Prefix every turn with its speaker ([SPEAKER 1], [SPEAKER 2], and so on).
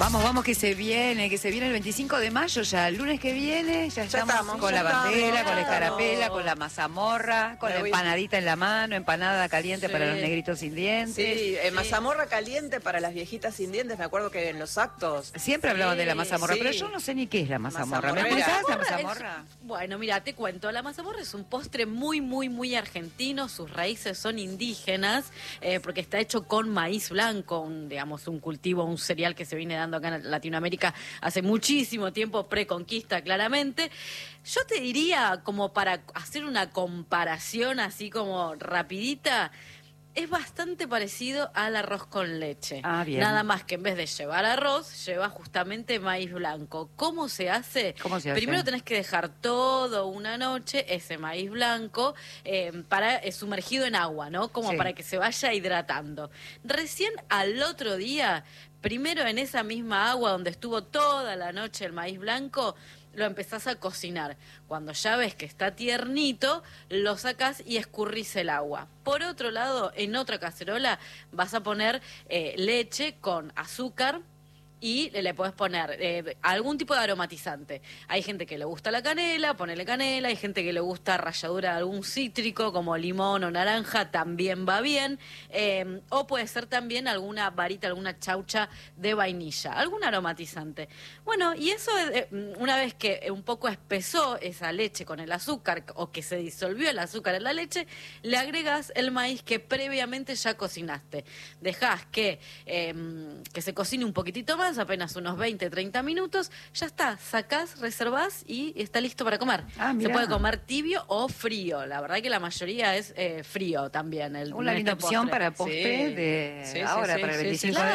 [SPEAKER 1] Vamos, que se viene el 25 de mayo ya, el lunes que viene, ya estamos con la bandera, con la escarapela, con la mazamorra, con la empanadita en la mano, empanada caliente para los negritos sin dientes.
[SPEAKER 2] Sí, mazamorra caliente para las viejitas sin dientes, me acuerdo que en los actos.
[SPEAKER 1] Siempre hablamos de la mazamorra, pero yo no sé ni qué es la mazamorra. ¿Me explicás la mazamorra?
[SPEAKER 3] Bueno, mira, te cuento, la mazamorra es un postre muy argentino, sus raíces son indígenas, porque está hecho con maíz blanco, digamos, un cultivo, un cereal que se viene dando acá en Latinoamérica hace muchísimo tiempo, preconquista claramente. Yo te diría, como para hacer una comparación así como rapidita, es bastante parecido al arroz con leche.
[SPEAKER 1] Ah, bien.
[SPEAKER 3] Nada más que en vez de llevar arroz, lleva justamente maíz blanco. ¿Cómo se hace? Primero tenés que dejar todo una noche ese maíz blanco sumergido en agua, ¿no? Como para que se vaya hidratando. Recién al otro día, primero en esa misma agua donde estuvo toda la noche el maíz blanco, lo empezás a cocinar. Cuando ya ves que está tiernito, lo sacás y escurrís el agua. Por otro lado, en otra cacerola vas a poner leche con azúcar y le podés poner algún tipo de aromatizante. Hay gente que le gusta la canela, ponele canela. Hay gente que le gusta ralladura de algún cítrico, como limón o naranja, también va bien. O puede ser también alguna varita, alguna chaucha de vainilla, algún aromatizante. Bueno, y eso, una vez que un poco espesó esa leche con el azúcar, o que se disolvió el azúcar en la leche, le agregas el maíz que previamente ya cocinaste. Dejás que se cocine un poquitito más, apenas unos 20, 30 minutos, ya está, sacás, reservás y está listo para comer. Se puede comer tibio o frío, la verdad que la mayoría es frío también.
[SPEAKER 1] Una linda opción para postre para el 25 de